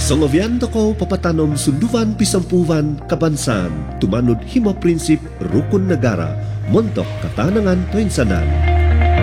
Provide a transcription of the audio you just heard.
Songoviando ko papatanom sunduan pisampuvan kabansan tumanod hima prinsip rukun negara montok katanangan tuinsanan.